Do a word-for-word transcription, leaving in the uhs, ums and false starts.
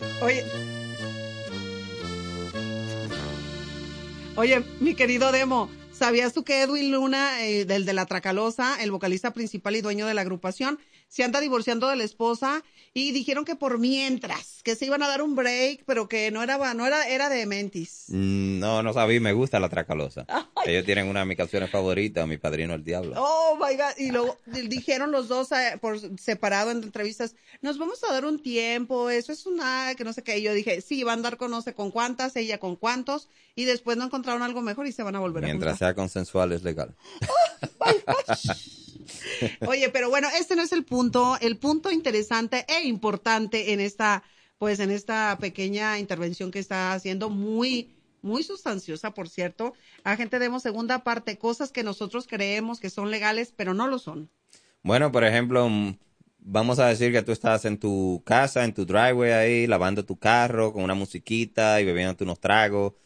Oye, oye, mi querido Demo, ¿sabías tú que Edwin Luna, eh, del de La Tracalosa, el vocalista principal y dueño de la agrupación, se anda divorciando de la esposa y dijeron que por mientras, que se iban a dar un break, pero que no era, no era, era de Mentis. Mm, No, no sabía, me gusta la Tracalosa. Ay, Ellos tienen una de mis canciones favoritas, Mi Padrino el Diablo. oh my God. Y luego di- dijeron los dos eh, por separado en entrevistas, nos vamos a dar un tiempo, eso es una, que no sé qué. Y yo dije, sí, va a andar con no sé con cuántas, ella con cuántos, y después no encontraron algo mejor y se van a volver a Mientras juntar. sea consensual es legal. Oye, pero bueno, este no es el punto. El punto interesante e importante en esta, pues en esta pequeña intervención que está haciendo, muy, muy sustanciosa, por cierto. A gente demos segunda parte, cosas que nosotros creemos que son legales, pero no lo son. Bueno, por ejemplo, mm, vamos a decir que tú estás en tu casa, en tu driveway ahí, lavando tu carro con una musiquita y bebiéndote unos tragos.